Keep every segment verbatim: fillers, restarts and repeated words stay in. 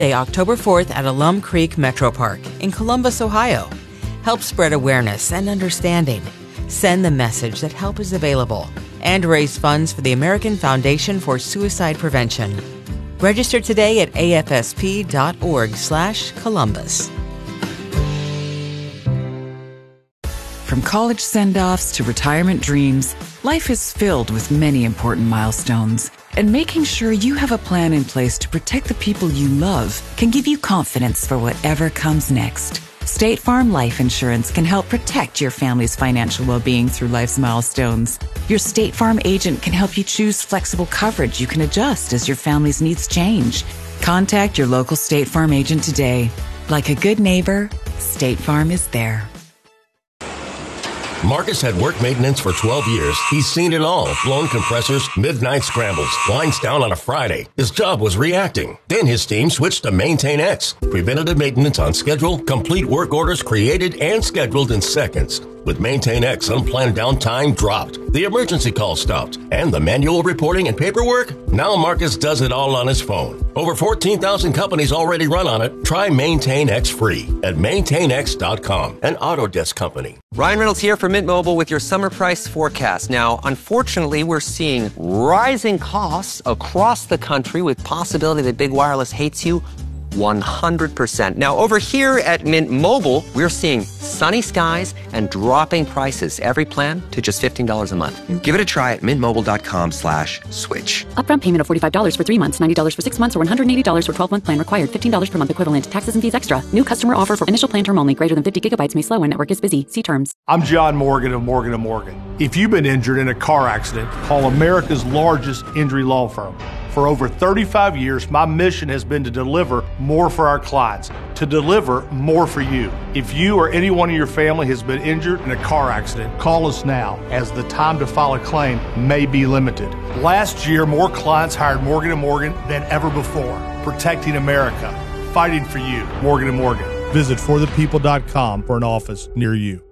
October fourth at Alum Creek Metro Park in Columbus, Ohio. Help spread awareness and understanding. Send the message that help is available and raise funds for the American Foundation for Suicide Prevention. Register today at A F S P dot org slash Columbus. From college send-offs to retirement dreams, life is filled with many important milestones. And making sure you have a plan in place to protect the people you love can give you confidence for whatever comes next. State Farm Life Insurance can help protect your family's financial well-being through life's milestones. Your State Farm agent can help you choose flexible coverage you can adjust as your family's needs change. Contact your local State Farm agent today. Like a good neighbor, State Farm is there. Marcus had work maintenance for twelve years. He's seen it all. Blown compressors, midnight scrambles, lines down on a Friday. His job was reacting. Then his team switched to Maintain X. Preventative maintenance on schedule, complete work orders created and scheduled in seconds. With Maintain X, unplanned downtime dropped. The emergency call stopped. And the manual reporting and paperwork? Now Marcus does it all on his phone. Over fourteen thousand companies already run on it. Try Maintain X free at maintain x dot com, an Autodesk company. Ryan Reynolds here for Mint Mobile with your summer price forecast. Now, unfortunately, we're seeing rising costs across the country with possibility that big wireless hates you one hundred percent. Now, over here at Mint Mobile, we're seeing sunny skies and dropping prices. Every plan to just fifteen dollars a month. Give it a try at mintmobile.com slash switch. Upfront payment of forty-five dollars for three months, ninety dollars for six months, or one hundred eighty dollars for twelve-month plan required. fifteen dollars per month equivalent. Taxes and fees extra. New customer offer for initial plan term only. Greater than fifty gigabytes may slow when network is busy. See terms. I'm John Morgan of Morgan and Morgan. If you've been injured in a car accident, call America's largest injury law firm. For over thirty-five years, my mission has been to deliver more for our clients, to deliver more for you. If you or anyone in your family has been injured in a car accident, call us now, as the time to file a claim may be limited. Last year, more clients hired Morgan and Morgan than ever before, protecting America, fighting for you. Morgan and Morgan. Visit for the people dot com for an office near you.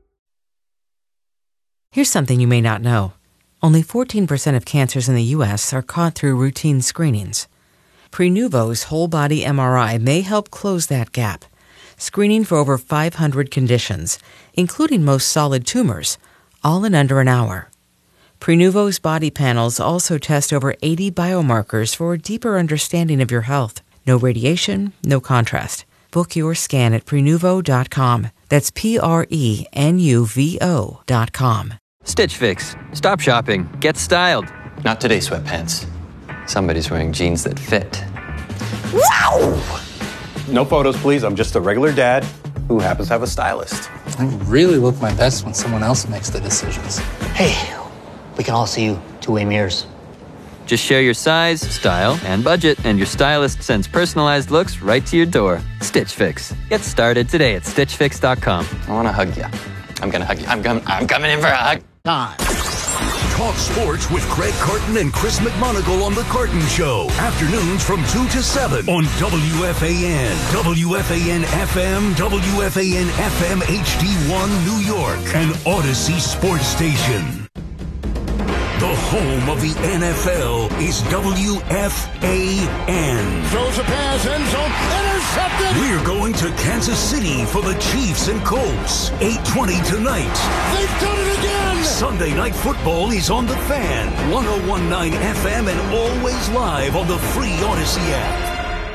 Here's something you may not know. Only fourteen percent of cancers in the U S are caught through routine screenings. Prenuvo's whole-body M R I may help close that gap, screening for over five hundred conditions, including most solid tumors, all in under an hour. Prenuvo's body panels also test over eighty biomarkers for a deeper understanding of your health. No radiation, no contrast. Book your scan at prenuvo dot com. That's P R E N U V O dot com. Stitch Fix. Stop shopping. Get styled. Not today, sweatpants. Somebody's wearing jeans that fit. Wow! No photos, please. I'm just a regular dad who happens to have a stylist. I really look my best when someone else makes the decisions. Hey, we can all see you two-way mirrors. Just share your size, style, and budget, and your stylist sends personalized looks right to your door. Stitch Fix. Get started today at stitch fix dot com. I want to hug you. I'm going to hug you. I'm, com- I'm coming in for a hug. Time. Talk sports with Greg Carton and Chris McMonagle on The Carton Show. Afternoons from two to seven on W F A N, W F A N F M, W F A N F M H D one New York, and Odyssey Sports Station. The home of the N F L is W F A N. Throws a pass, end zone, intercepted! We're going to Kansas City for the Chiefs and Colts. eight twenty tonight. They've done it again! Sunday Night Football is on The Fan. one oh one point nine F M and always live on the free Odyssey app.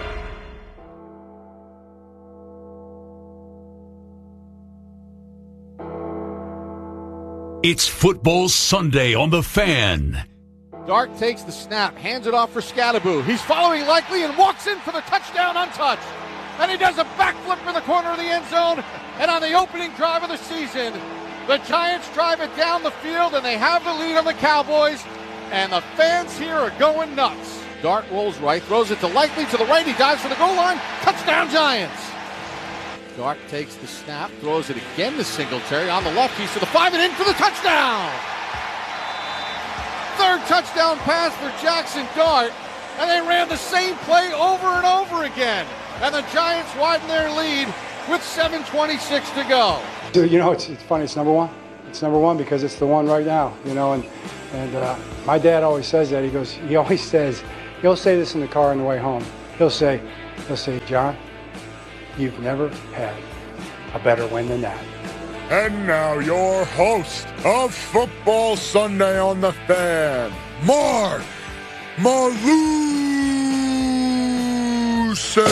It's Football Sunday on The Fan. Dart takes the snap, hands it off for Scalaboo. He's following Likely and walks in for the touchdown untouched. And he does a backflip for the corner of the end zone. And on the opening drive of the season, the Giants drive it down the field and they have the lead on the Cowboys. And the fans here are going nuts. Dart rolls right, throws it to Likely to the right. He dives for the goal line. Touchdown Giants. Dart takes the snap, throws it again to Singletary on the left. He's to the five and in for the touchdown. Third touchdown pass for Jackson Dart, and they ran the same play over and over again. And the Giants widen their lead with seven twenty-six to go. You know, it's, it's funny. It's number one. It's number one because it's the one right now. You know, and and uh, my dad always says that. He goes. He always says. He'll say this in the car on the way home. He'll say, they'll say, John, you've never had a better win than that. And now your host of Football Sunday on the Fan, Mark Malusis.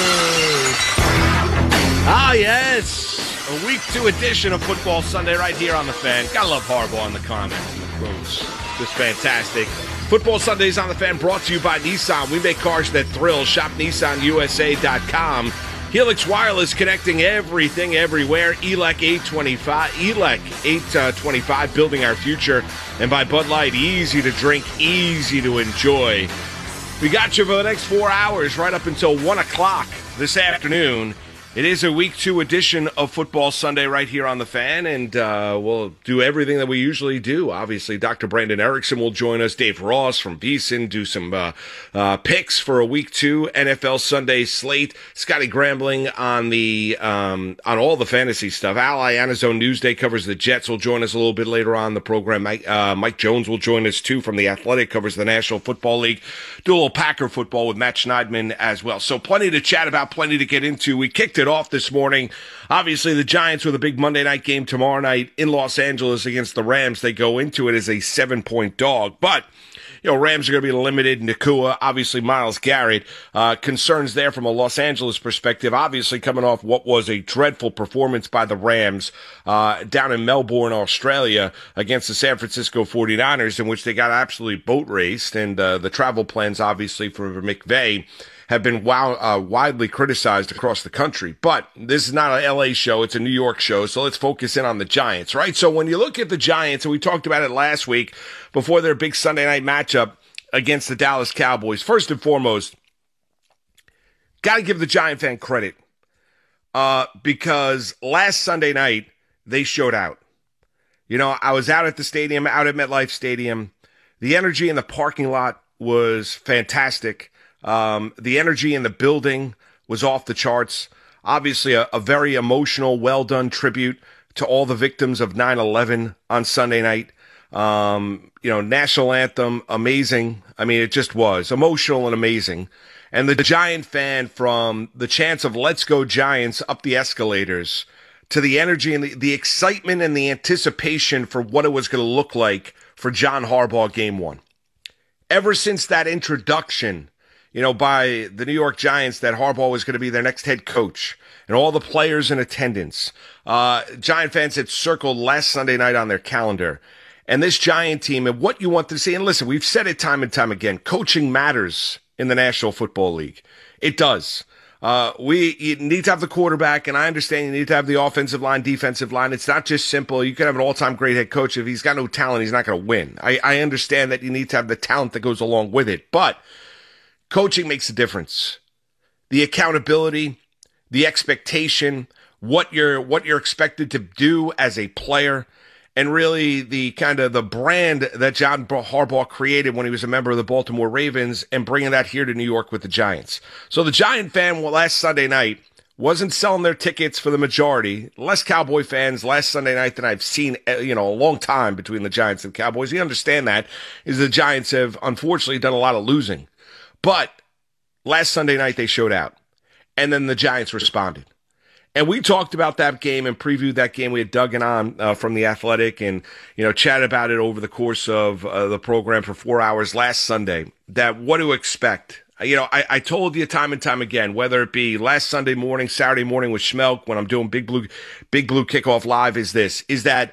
Ah, yes. A week two edition of Football Sunday right here on the Fan. Gotta love Harbaugh in the comments and the quotes. Just fantastic. Football Sundays on the Fan brought to you by Nissan. We make cars that thrill. Shop Nissan U S A dot com. Helix Wireless, connecting everything everywhere. E L E C eight twenty-five. E L E C eight twenty-five, building our future. And by Bud Light, easy to drink, easy to enjoy. We got you for the next four hours, right up until one o'clock this afternoon. It is a week two edition of Football Sunday right here on the Fan, and uh, we'll do everything that we usually do. Obviously, Doctor Brandon Erickson will join us. Dave Ross from VSiN, do some uh, uh, picks for a week two N F L Sunday slate. Scotty Grambling on the um, on all the fantasy stuff. Al Iannazzone Newsday covers the Jets. Will join us a little bit later on in the program. Mike, uh, Mike Jones will join us too from the Athletic. Covers the National Football League. Do a little Packer football with Matt Schneidman as well. So plenty to chat about, plenty to get into. We kicked it off this morning. Obviously, the Giants with a big Monday night game tomorrow night in Los Angeles against the Rams. They go into it as a seven-point dog. But, you know, Rams are going to be limited. Nakua, obviously Myles Garrett. Uh, concerns there from a Los Angeles perspective. Obviously coming off what was a dreadful performance by the Rams uh, down in Melbourne, Australia against the San Francisco forty-niners, in which they got absolutely boat raced. And uh, the travel plans, obviously, for McVay have been wow, uh, widely criticized across the country. But this is not an L A show, it's a New York show, so let's focus in on the Giants, right? So when you look at the Giants, and we talked about it last week before their big Sunday night matchup against the Dallas Cowboys, first and foremost, got to give the Giant fan credit uh, because last Sunday night, they showed out. You know, I was out at the stadium, out at MetLife Stadium. The energy in the parking lot was fantastic. Um, the energy in the building was off the charts. Obviously, a, a very emotional, well-done tribute to all the victims of nine eleven on Sunday night. Um, you know, national anthem, amazing. I mean, it just was emotional and amazing. And the Giant fan, from the chants of "Let's Go Giants" up the escalators to the energy and the, the excitement and the anticipation for what it was going to look like for John Harbaugh game one. Ever since that introduction, you know, by the New York Giants, that Harbaugh was going to be their next head coach, and all the players in attendance. Uh, Giant fans had circled last Sunday night on their calendar. And this Giant team, and what you want to see, and listen, we've said it time and time again, coaching matters in the National Football League. It does. Uh, we you need to have the quarterback, and I understand you need to have the offensive line, defensive line. It's not just simple. You can have an all-time great head coach. If he's got no talent, he's not going to win. I, I understand that you need to have the talent that goes along with it, but coaching makes a difference. The accountability, the expectation, what you're what you're expected to do as a player, and really the kind of the brand that John Harbaugh created when he was a member of the Baltimore Ravens, and bringing that here to New York with the Giants. So the Giant fan last Sunday night wasn't selling their tickets for the majority. Less Cowboy fans last Sunday night than I've seen, you know, a long time between the Giants and Cowboys. You understand that, is the Giants have unfortunately done a lot of losing. But last Sunday night, they showed out. And then the Giants responded. And we talked about that game and previewed that game. We had Duggan on uh, from The Athletic and, you know, chatted about it over the course of uh, the program for four hours last Sunday, that what to expect. You know, I, I told you time and time again, whether it be last Sunday morning, Saturday morning with Schmelk, when I'm doing Big Blue, Big Blue Kickoff Live, is this, is that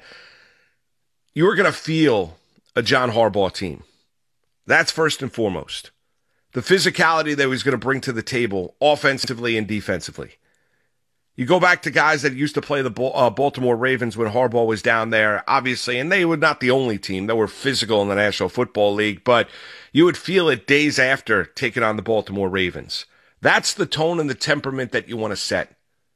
you're going to feel a John Harbaugh team. That's first and foremost. The physicality that he was going to bring to the table, offensively and defensively. You go back to guys that used to play the uh, Baltimore Ravens when Harbaugh was down there, obviously, and they were not the only team that were physical in the National Football League, but you would feel it days after taking on the Baltimore Ravens. That's the tone and the temperament that you want to set.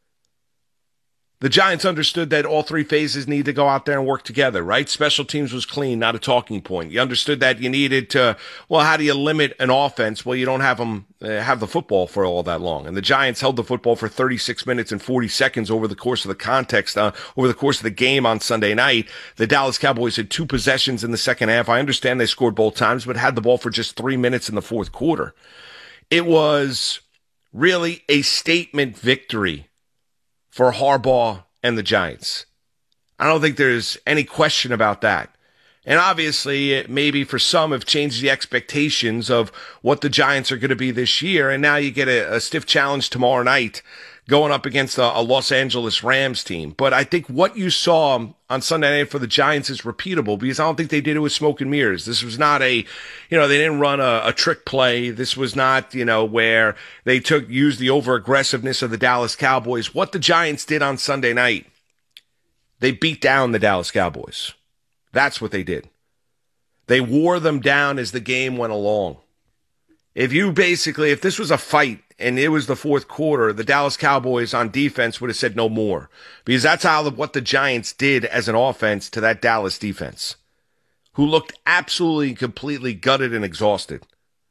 The Giants understood that all three phases need to go out there and work together, right? Special teams was clean, not a talking point. You understood that you needed to, well, how do you limit an offense? Well, you don't have them uh, have the football for all that long. And the Giants held the football for thirty-six minutes and forty seconds over the course of the context, uh, over the course of the game on Sunday night. The Dallas Cowboys had two possessions in the second half. I understand they scored both times, but had the ball for just three minutes in the fourth quarter. It was really a statement victory for Harbaugh and the Giants. I don't think there's any question about that. And obviously, it maybe for some have changed the expectations of what the Giants are going to be this year. And now you get a, a stiff challenge tomorrow night going up against a, a Los Angeles Rams team. But I think what you saw on Sunday night for the Giants is repeatable because I don't think they did it with smoke and mirrors. This was not a, you know, they didn't run a, a trick play. This was not, you know, where they took, used the over aggressiveness of the Dallas Cowboys. What the Giants did on Sunday night, they beat down the Dallas Cowboys. That's what they did. They wore them down as the game went along. If you basically, if this was a fight and it was the fourth quarter, the Dallas Cowboys on defense would have said no more. Because that's how the, what the Giants did as an offense to that Dallas defense, who looked absolutely, completely gutted and exhausted.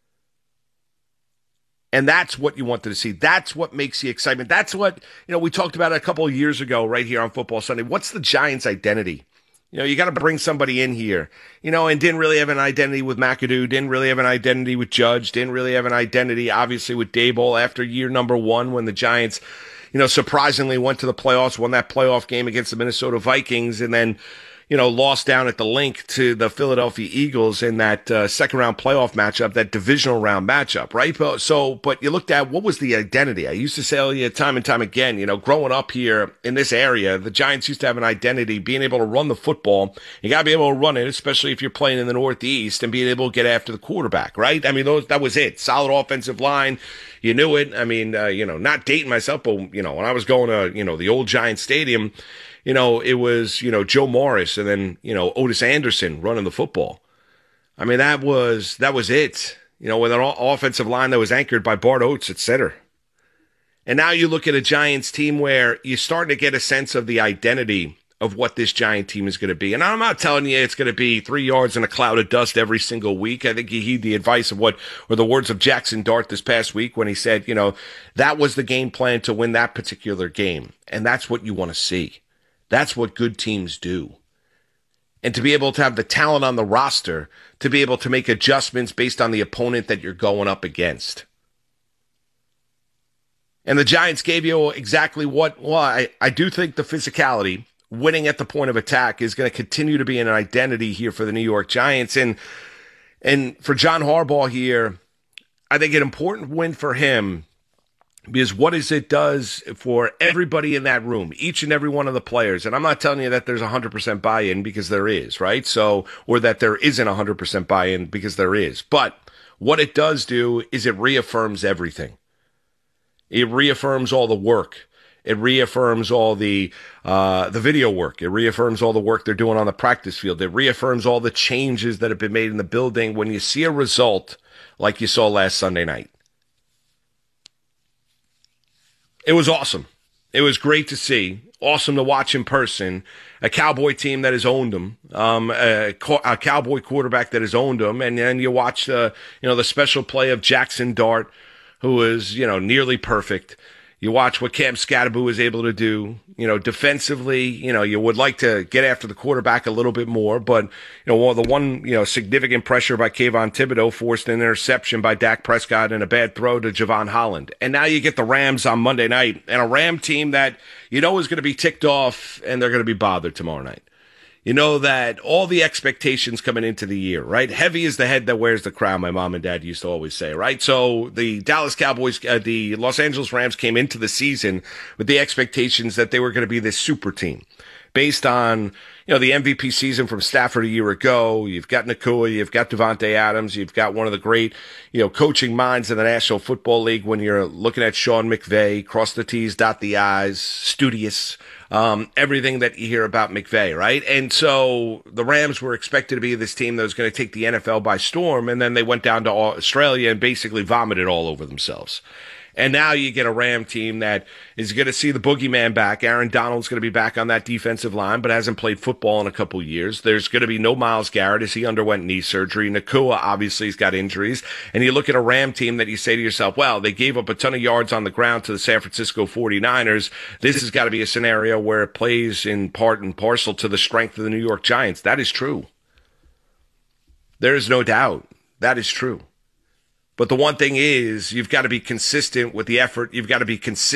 And that's what you wanted to see. That's what makes the excitement. That's what, you know, we talked about it a couple of years ago right here on Football Sunday. What's the Giants' identity? You know, you got to bring somebody in here, you know, and didn't really have an identity with McAdoo, didn't really have an identity with Judge, didn't really have an identity, obviously, with Daboll after year number one when the Giants, you know, surprisingly went to the playoffs, won that playoff game against the Minnesota Vikings, and then, you know, lost down at the link to the Philadelphia Eagles in that uh, second round playoff matchup, that divisional round matchup, right? So, but you looked at what was the identity. I used to say you time and time again, you know, growing up here in this area, the Giants used to have an identity, being able to run the football. You got to be able to run it, especially if you're playing in the Northeast, and being able to get after the quarterback, right? I mean, those, that was it. Solid offensive line. You knew it. I mean, uh, you know, not dating myself, but, you know, when I was going to, you know, the old Giant Stadium, you know, it was, you know, Joe Morris and then, you know, Otis Anderson running the football. I mean, that was, that was it. You know, with an offensive line that was anchored by Bart Oates at center. And now you look at a Giants team where you're starting to get a sense of the identity of what this Giant team is going to be. And I'm not telling you it's going to be three yards in a cloud of dust every single week. I think you heed the advice of what, or the words of Jackson Dart this past week when he said, you know, that was the game plan to win that particular game. And that's what you want to see. That's what good teams do. And to be able to have the talent on the roster to be able to make adjustments based on the opponent that you're going up against. And the Giants gave you exactly what, well, I, I do think the physicality, winning at the point of attack, is going to continue to be an identity here for the New York Giants. And, and for John Harbaugh here, I think an important win for him, because what is it does for everybody in that room, each and every one of the players. And I'm not telling you that there's one hundred percent buy-in, because there is, right? So, or that there isn't one hundred percent buy-in, because there is. But what it does do is it reaffirms everything. It reaffirms all the work. It reaffirms all the uh, the video work. It reaffirms all the work they're doing on the practice field. It reaffirms all the changes that have been made in the building when you see a result like you saw last Sunday night. It was awesome. It was great to see. Awesome to watch in person. A Cowboy team that has owned them. Um, a, a Cowboy quarterback that has owned them. And then you watch the, you know, the special play of Jackson Dart, who was, you know, nearly perfect. You watch what Cam Skattebo was able to do, you know, defensively. You know, you would like to get after the quarterback a little bit more, but, you know, well, the one, you know, significant pressure by Kayvon Thibodeau forced an interception by Dak Prescott and a bad throw to Javon Holland. And now you get the Rams on Monday night, and a Ram team that you know is going to be ticked off, and they're going to be bothered tomorrow night. You know that all the expectations coming into the year, right? Heavy is the head that wears the crown, my mom and dad used to always say, right? So the Dallas Cowboys, uh, the Los Angeles Rams came into the season with the expectations that they were going to be this super team based on, you know, the M V P season from Stafford a year ago. You've got Nakua, you've got Devontae Adams, you've got one of the great, you know, coaching minds in the National Football League when you're looking at Sean McVay, cross the T's, dot the I's, studious. Um, everything that you hear about McVay, right? And so the Rams were expected to be this team that was going to take the N F L by storm, and then they went down to Australia and basically vomited all over themselves. And now you get a Ram team that is going to see the boogeyman back. Aaron Donald's going to be back on that defensive line, but hasn't played football in a couple years. There's going to be no Myles Garrett as he underwent knee surgery. Nakua obviously has got injuries. And you look at a Ram team that you say to yourself, well, they gave up a ton of yards on the ground to the San Francisco forty-niners. This has got to be a scenario where it plays in part and parcel to the strength of the New York Giants. That is true. There is no doubt. That is true. But the one thing is, you've got to be consistent with the effort. You've got to be consistent.